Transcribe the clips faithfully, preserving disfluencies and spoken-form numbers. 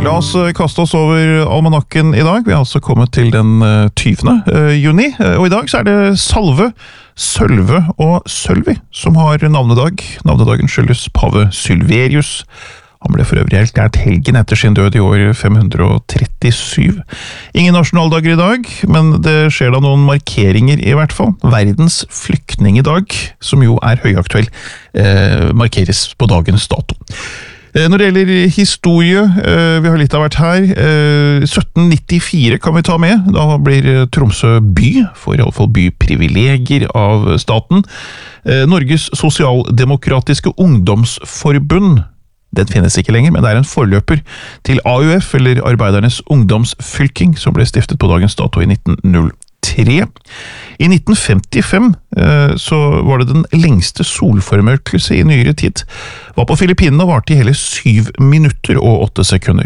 La oss kaste oss over almanakken i dag. Vi har altså kommet til den tyvende juni, og i dag så er det Salve, Sølve og Sølvi som har navnedag. Navnedagen skyldes pave Sylverius. Han ble for øvrig erklært helgen etter sin død i år fem hundre og trettisju. Ingen nasjonaldager i dag, men det skjer da noen markeringer i hvert fall. Verdens flyktningedag, som jo er høyaktuell, eh, markeres på dagens dato. Når det gjelder historie, vi har litt av hvert her, sytten nittifire kan vi ta med, da blir Tromsø by, for i alle fall byprivilegier av staten. Norges Sosialdemokratiske Ungdomsforbund, den finnes ikke lenger, men det er en forløper til A U F, eller Arbeidernes Ungdomsfylking, som ble stiftet på dagens dato i nitten null tre. I nitten femtifem eh, så var det den lengste solformørkelse i nyere tid. Var på Filippinene og varte i hele syv minutter og åtte sekunder.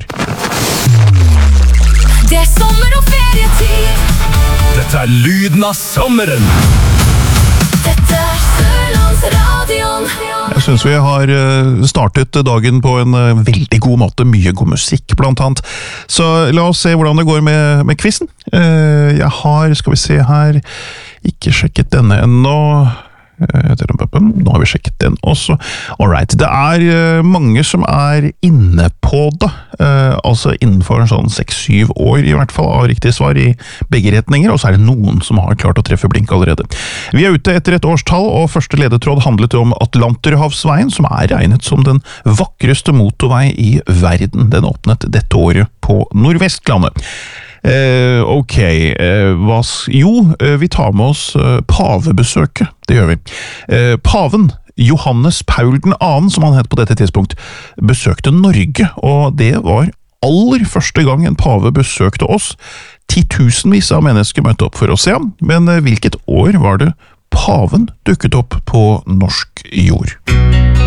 Det er sommer og ferietid. Dette er lyden av sommeren. Dette er Sørlandsradion. Jeg synes vi har startet dagen på en veldig god måte, mye god musikk blant annet. Så la oss se hvordan det går med, med quizen. Jeg har, skal vi se her, ikke sjekket denne ennå. Nå har vi sjekket den også. Alright, det er mange som er inne på det, altså innenfor en sånn seks syv år i hvert fall av riktig svar i begge retninger, og så er det noen som har klart å treffe blink allerede. Vi er ute etter et årstall, og første ledetråd handlet om Atlanterhavsveien, som er regnet som den vakreste motorvei i verden. Den åpnet dette året på Nordvestlandet. Eh, ok, eh, hva, jo, eh, vi tar med oss eh, pavebesøket, det gjør vi. Eh, paven, Johannes Paul den andre, som han het på dette tidspunkt, besøkte Norge, og det var aller første gang en pave besøkte oss. Titusenvis av mennesker møtte opp for å se ham, men eh, hvilket år var det paven dukket opp på norsk jord?